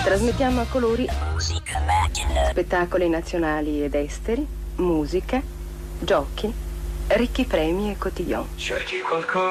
Trasmettiamo a colori spettacoli nazionali ed esteri, musica, giochi, ricchi premi e cotillon.